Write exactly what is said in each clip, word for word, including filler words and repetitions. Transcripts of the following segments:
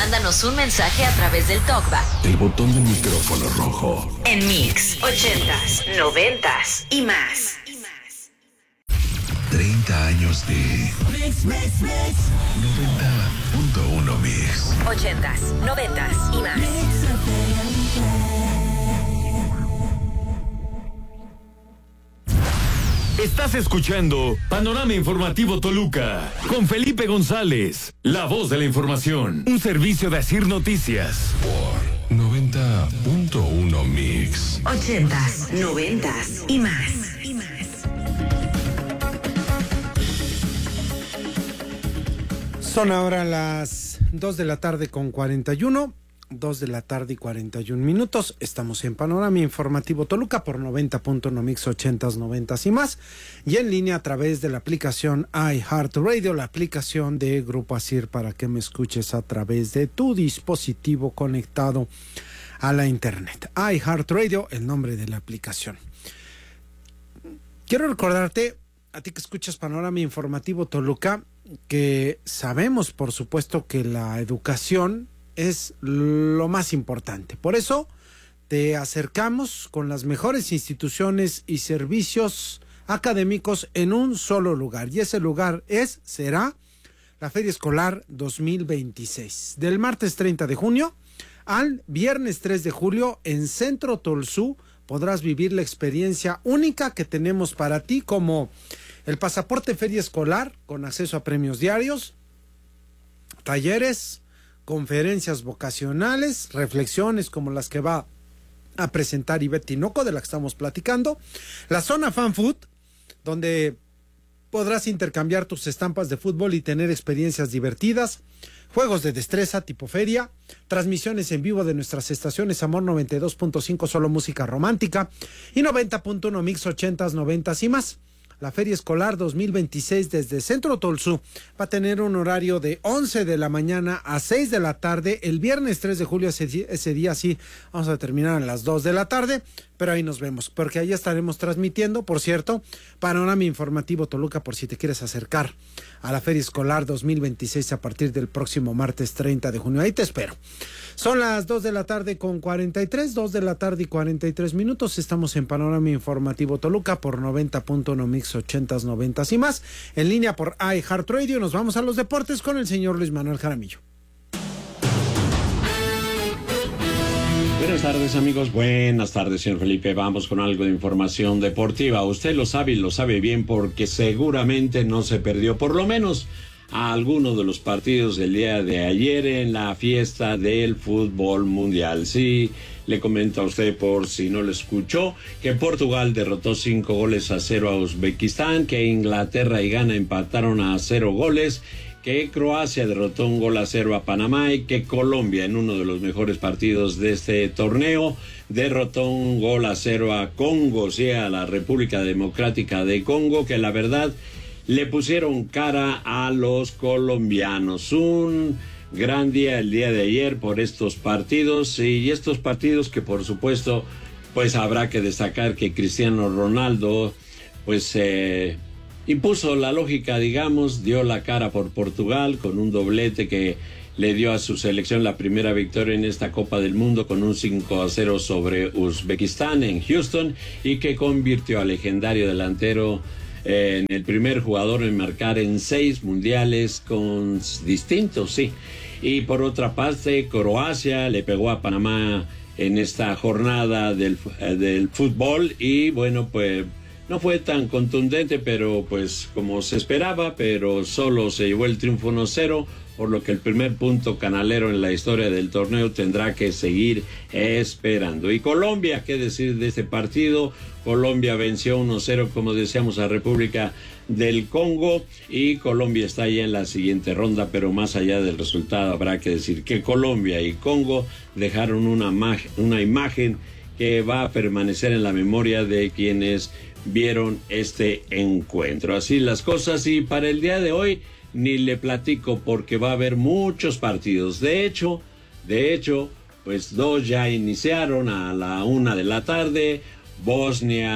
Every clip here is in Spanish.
mándanos un mensaje a través del TalkBack. El botón del micrófono rojo. En Mix, ochentas, noventas y más. treinta años de Mix, Mix, Mix. noventa punto uno Mix. ochentas, noventas y más. Estás escuchando Panorama Informativo Toluca con Felipe González, la voz de la información, un servicio de Asir Noticias. Por noventa punto uno Mix. ochentas, noventas y más. Son ahora las dos de la tarde con cuarenta y uno. dos de la tarde y cuarenta y un minutos. Estamos en Panorama Informativo Toluca por noventa punto uno Mix, ochentas, noventas y más. Y en línea a través de la aplicación iHeartRadio, la aplicación de Grupo Asir, para que me escuches a través de tu dispositivo conectado a la internet. iHeartRadio, el nombre de la aplicación. Quiero recordarte, a ti que escuchas Panorama Informativo Toluca, que sabemos, por supuesto, que la educación es lo más importante. Por eso te acercamos con las mejores instituciones y servicios académicos en un solo lugar. Y ese lugar es, será, la Feria Escolar dos mil veintiséis. Del martes treinta de junio al viernes tres de julio en Centro Tolsú podrás vivir la experiencia única que tenemos para ti, como el pasaporte Feria Escolar con acceso a premios diarios, talleres, conferencias vocacionales, reflexiones como las que va a presentar Ivette Tinoco, de la que estamos platicando, la zona Fan Food, donde podrás intercambiar tus estampas de fútbol y tener experiencias divertidas, juegos de destreza tipo feria, transmisiones en vivo de nuestras estaciones Amor noventa y dos punto cinco, solo música romántica, y noventa punto uno Mix, ochentas, noventas y más. La Feria Escolar dos mil veintiséis desde Centro Tolsú va a tener un horario de once de la mañana a seis de la tarde. El viernes tres de julio, ese, ese día sí, vamos a terminar a las dos de la tarde, pero ahí nos vemos, porque ahí estaremos transmitiendo, por cierto, Panorama Informativo Toluca, por si te quieres acercar a la Feria Escolar dos mil veintiséis a partir del próximo martes treinta de junio. Ahí te espero. Son las dos de la tarde con cuarenta y tres, dos de la tarde y cuarenta y tres minutos. Estamos en Panorama Informativo Toluca por noventa punto uno Mix, ochentas, noventas y más. En línea por iHeartRadio. Nos vamos a los deportes con el señor Luis Manuel Jaramillo. Buenas tardes, amigos. Buenas tardes, señor Felipe. Vamos con algo de información deportiva. Usted lo sabe y lo sabe bien, porque seguramente no se perdió por lo menos a alguno de los partidos del día de ayer en la fiesta del fútbol mundial. Sí, le comento a usted, por si no lo escuchó, que Portugal derrotó cinco goles a cero a Uzbekistán, que Inglaterra y Ghana empataron a cero goles, que Croacia derrotó un gol a cero a Panamá, y que Colombia, en uno de los mejores partidos de este torneo, derrotó un gol a cero a Congo, o sea, a la República Democrática de Congo, que la verdad le pusieron cara a los colombianos. Un gran día el día de ayer por estos partidos, y estos partidos que por supuesto pues habrá que destacar que Cristiano Ronaldo pues eh, impuso la lógica, digamos, dio la cara por Portugal con un doblete que le dio a su selección la primera victoria en esta Copa del Mundo, con un cinco a cero sobre Uzbekistán en Houston, y que convirtió al legendario delantero en el primer jugador en marcar en seis mundiales con distintos, sí. Y por otra parte, Croacia le pegó a Panamá en esta jornada del, del fútbol, y bueno, pues no fue tan contundente, pero pues como se esperaba, pero solo se llevó el triunfo uno cero, por lo que el primer punto canalero en la historia del torneo tendrá que seguir esperando. Y Colombia, ¿qué decir de este partido? Colombia venció uno cero, como decíamos, a República del Congo, y Colombia está ya en la siguiente ronda, pero más allá del resultado habrá que decir que Colombia y Congo dejaron una, una imagen que va a permanecer en la memoria de quienes vieron este encuentro. Así las cosas, y para el día de hoy ni le platico, porque va a haber muchos partidos. De hecho, de hecho, pues dos ya iniciaron a la una de la tarde. Bosnia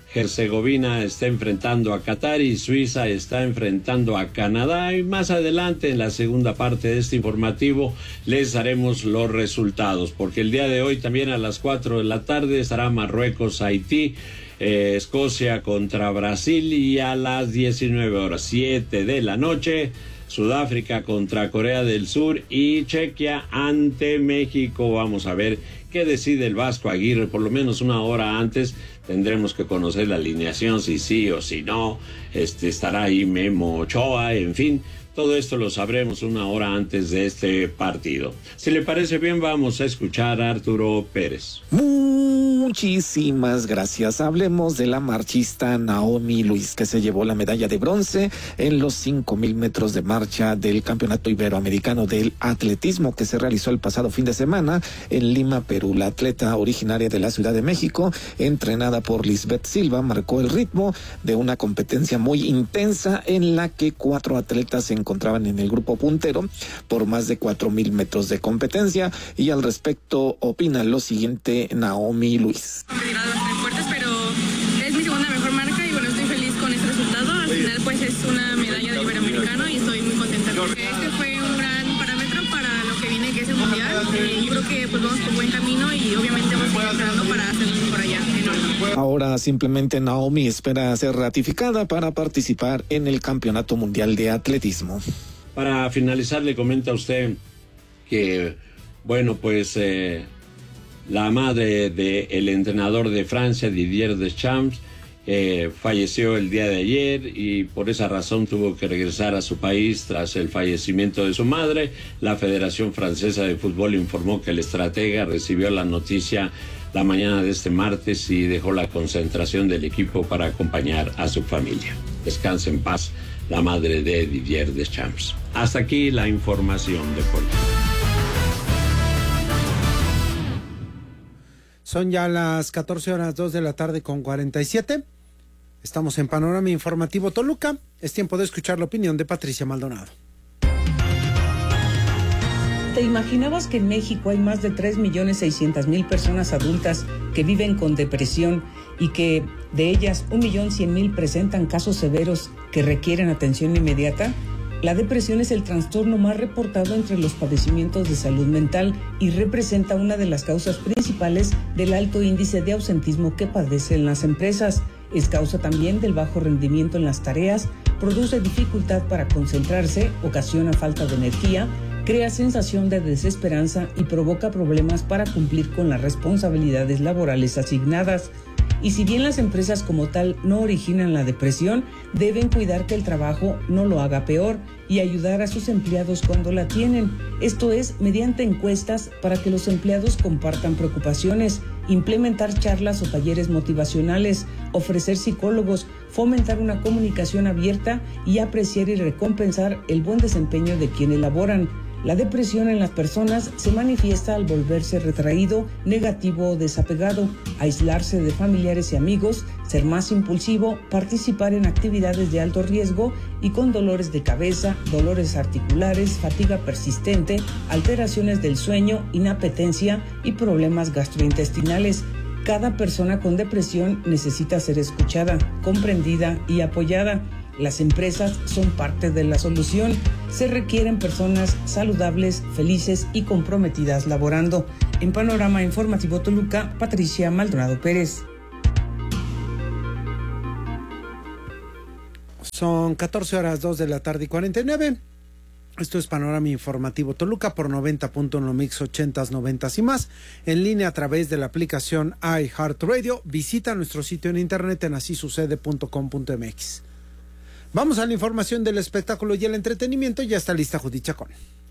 Herzegovina está enfrentando a Qatar y Suiza está enfrentando a Canadá. Y más adelante, en la segunda parte de este informativo, les daremos los resultados, porque el día de hoy también a las cuatro de la tarde estará Marruecos, Haití, eh, Escocia contra Brasil, y a las diecinueve horas, siete de la noche, Sudáfrica contra Corea del Sur y Chequia ante México. Vamos a ver qué decide el Vasco Aguirre. Por lo menos una hora antes tendremos que conocer la alineación, si sí o si no. Este, estará ahí Memo Ochoa, en fin. Todo esto lo sabremos una hora antes de este partido. Si le parece bien, vamos a escuchar a Arturo Pérez. Muchísimas gracias. Hablemos de la marchista Naomi Luis, que se llevó la medalla de bronce en los cinco mil metros de marcha del Campeonato Iberoamericano del Atletismo, que se realizó el pasado fin de semana en Lima, Perú. La atleta originaria de la Ciudad de México, entrenada por Lisbeth Silva, marcó el ritmo de una competencia muy intensa en la que cuatro atletas se encontraban en el grupo puntero por más de cuatro mil metros de competencia, y al respecto opina lo siguiente Naomi Luis. Competitivas bastante fuertes, pero es mi segunda mejor marca y bueno, estoy feliz con este resultado. Al final pues es una medalla de Iberoamericano y estoy muy contenta porque este fue un gran parámetro para lo que viene, que es el mundial. Y yo creo que pues vamos por buen camino y obviamente vamos a seguir entrenando para hacerlo por allá. Enorme. Ahora simplemente Naomi espera ser ratificada para participar en el Campeonato Mundial de Atletismo. Para finalizar, le comenta a usted que, bueno, pues eh, la madre del entrenador de Francia, Didier Deschamps, eh, falleció el día de ayer y por esa razón tuvo que regresar a su país tras el fallecimiento de su madre. La Federación Francesa de Fútbol informó que el estratega recibió la noticia la mañana de este martes y dejó la concentración del equipo para acompañar a su familia. Descanse en paz la madre de Didier Deschamps. Hasta aquí la información deportiva. Son ya las catorce horas dos de la tarde con cuarenta y siete. Estamos en Panorama Informativo Toluca. Es tiempo de escuchar la opinión de Patricia Maldonado. ¿Te imaginabas que en México hay más de tres millones seiscientas mil personas adultas que viven con depresión y que de ellas un millón cien mil presentan casos severos que requieren atención inmediata? La depresión es el trastorno más reportado entre los padecimientos de salud mental y representa una de las causas principales del alto índice de ausentismo que padecen las empresas. Es causa también del bajo rendimiento en las tareas, produce dificultad para concentrarse, ocasiona falta de energía, crea sensación de desesperanza y provoca problemas para cumplir con las responsabilidades laborales asignadas. Y si bien las empresas como tal no originan la depresión, deben cuidar que el trabajo no lo haga peor y ayudar a sus empleados cuando la tienen. Esto es, mediante encuestas para que los empleados compartan preocupaciones, implementar charlas o talleres motivacionales, ofrecer psicólogos, fomentar una comunicación abierta y apreciar y recompensar el buen desempeño de quienes laboran. La depresión en las personas se manifiesta al volverse retraído, negativo o desapegado, aislarse de familiares y amigos, ser más impulsivo, participar en actividades de alto riesgo y con dolores de cabeza, dolores articulares, fatiga persistente, alteraciones del sueño, inapetencia y problemas gastrointestinales. Cada persona con depresión necesita ser escuchada, comprendida y apoyada. Las empresas son parte de la solución. Se requieren personas saludables, felices y comprometidas laborando. En Panorama Informativo Toluca, Patricia Maldonado Pérez. Son catorce horas dos de la tarde y cuarenta y nueve. Esto es Panorama Informativo Toluca por noventa punto uno Mix ochentas, noventas y más. En línea a través de la aplicación iHeartRadio. Visita nuestro sitio en internet en así sucede punto com punto mx. Vamos a la información del espectáculo y el entretenimiento. Ya está lista Judith Chacón.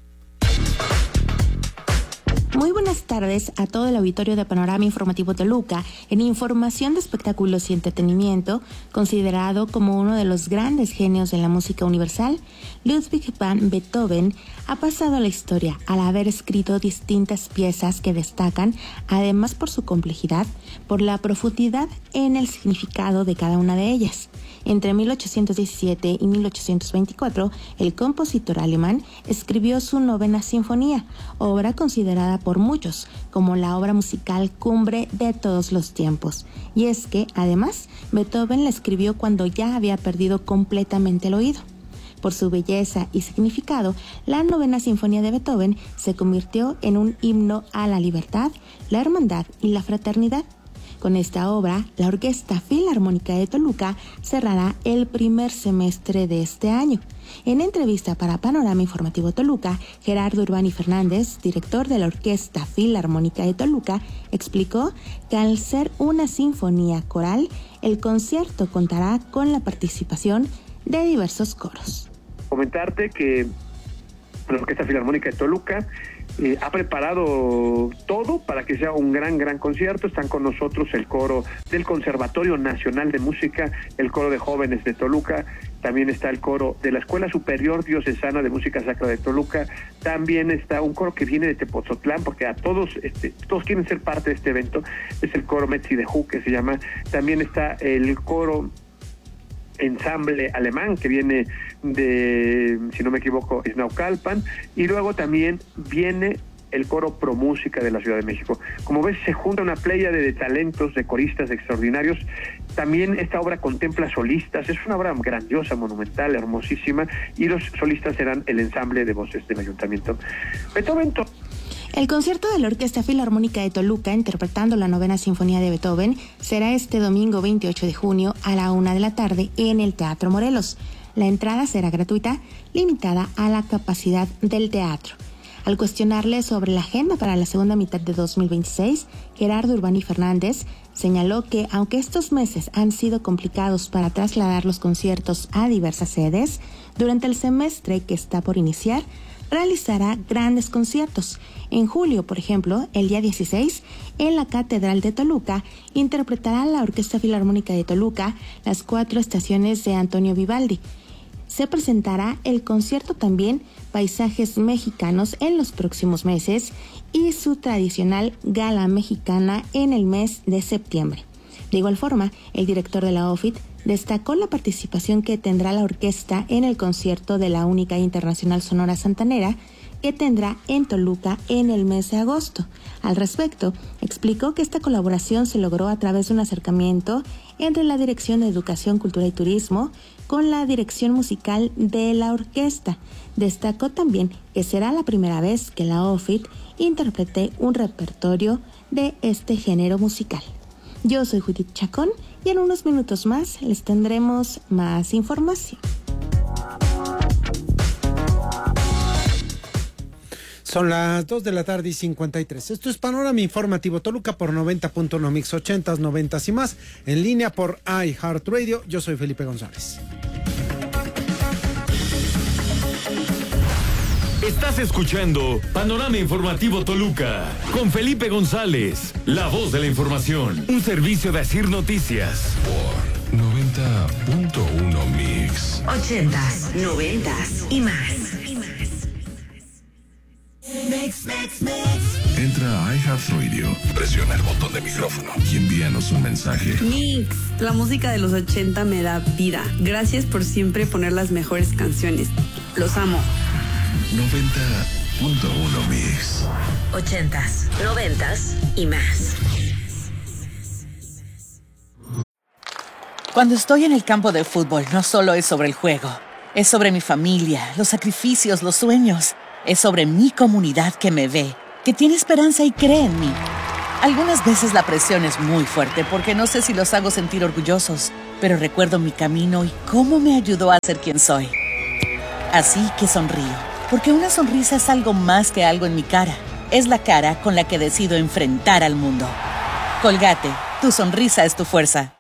Muy buenas tardes a todo el auditorio de Panorama Informativo Toluca. En información de espectáculos y entretenimiento, considerado como uno de los grandes genios de la música universal, Ludwig van Beethoven ha pasado a la historia al haber escrito distintas piezas que destacan, además por su complejidad, por la profundidad en el significado de cada una de ellas. Entre mil ochocientos diecisiete y mil ochocientos veinticuatro, el compositor alemán escribió su novena sinfonía, obra considerada por muchos como la obra musical cumbre de todos los tiempos. Y es que, además, Beethoven la escribió cuando ya había perdido completamente el oído. Por su belleza y significado, la novena sinfonía de Beethoven se convirtió en un himno a la libertad, la hermandad y la fraternidad. Con esta obra, la Orquesta Filarmónica de Toluca cerrará el primer semestre de este año. En entrevista para Panorama Informativo Toluca, Gerardo Urbani Fernández, director de la Orquesta Filarmónica de Toluca, explicó que al ser una sinfonía coral, el concierto contará con la participación de diversos coros. Comentarte que la Orquesta Filarmónica de Toluca eh, ha preparado todo para que sea un gran, gran concierto. Están con nosotros el coro del Conservatorio Nacional de Música, el coro de jóvenes de Toluca, también está el coro de la Escuela Superior Diocesana de Música Sacra de Toluca, también está un coro que viene de Tepozotlán, porque a todos, este, todos quieren ser parte de este evento, es el coro Metzi de Hu, que se llama, también está el coro ensamble alemán que viene de, si no me equivoco, es Naucalpan, y luego también viene el coro Pro Música de la Ciudad de México. Como ves, se junta una playa de, de talentos, de coristas extraordinarios. También esta obra contempla solistas, es una obra grandiosa, monumental, hermosísima, y los solistas serán el ensamble de voces del Ayuntamiento. Beethoven. El concierto de la Orquesta Filarmónica de Toluca, interpretando la novena sinfonía de Beethoven, será este domingo veintiocho de junio a la una de la tarde en el Teatro Morelos. La entrada será gratuita, limitada a la capacidad del teatro. Al cuestionarle sobre la agenda para la segunda mitad de dos mil veintiséis, Gerardo Urbani Fernández señaló que, aunque estos meses han sido complicados para trasladar los conciertos a diversas sedes, durante el semestre que está por iniciar, realizará grandes conciertos. En julio, por ejemplo, el día dieciséis, en la Catedral de Toluca, interpretará la Orquesta Filarmónica de Toluca las cuatro estaciones de Antonio Vivaldi. Se presentará el concierto también Paisajes Mexicanos en los próximos meses y su tradicional Gala Mexicana en el mes de septiembre. De igual forma, el director de la O F I T destacó la participación que tendrá la orquesta en el concierto de la única Internacional Sonora Santanera que tendrá en Toluca en el mes de agosto. Al respecto, explicó que esta colaboración se logró a través de un acercamiento entre la Dirección de Educación, Cultura y Turismo con la dirección musical de la orquesta. Destacó también que será la primera vez que la O F I T interprete un repertorio de este género musical. Yo soy Judith Chacón y en unos minutos más les tendremos más información. Son las dos de la tarde y cincuenta y tres. Esto es Panorama Informativo Toluca por noventa punto uno Mix ochentas, noventas y más. En línea por iHeartRadio. Yo soy Felipe González. Estás escuchando Panorama Informativo Toluca con Felipe González, la voz de la información. Un servicio de Asir Noticias. Por noventa punto uno Mix. Ochentas, noventas y más. Mix, mix, mix. Entra a iHeartRadio, presiona el botón de micrófono y envíanos un mensaje. Mix, la música de los ochenta me da vida. Gracias por siempre poner las mejores canciones. Los amo. noventa punto uno Mix. Ochentas, noventas y más. Cuando estoy en el campo de fútbol, no solo es sobre el juego. Es sobre mi familia, los sacrificios, los sueños. Es sobre mi comunidad que me ve, que tiene esperanza y cree en mí. Algunas veces la presión es muy fuerte porque no sé si los hago sentir orgullosos, pero recuerdo mi camino y cómo me ayudó a ser quien soy. Así que sonrío, porque una sonrisa es algo más que algo en mi cara. Es la cara con la que decido enfrentar al mundo. Colgate, tu sonrisa es tu fuerza.